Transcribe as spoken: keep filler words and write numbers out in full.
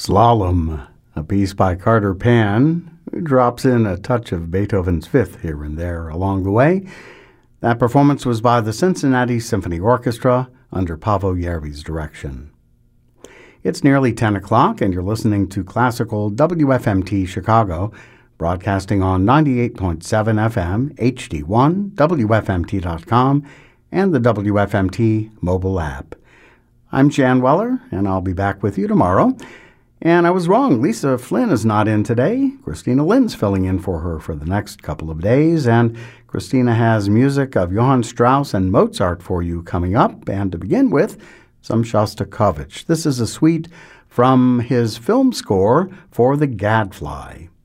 Slalom, a piece by Carter Pan, who drops in a touch of Beethoven's Fifth here and there along the way. That performance was by the Cincinnati Symphony Orchestra under Paavo Järvi's direction. It's nearly ten o'clock, and you're listening to Classical W F M T Chicago, broadcasting on ninety-eight point seven F M, H D one, W F M T dot com, and the W F M T mobile app. I'm Jan Weller, and I'll be back with you tomorrow. And I was wrong. Lisa Flynn is not in today. Christina Lynn's filling in for her for the next couple of days, and Christina has music of Johann Strauss and Mozart for you coming up. And to begin with, some Shostakovich. This is a suite from his film score for The Gadfly.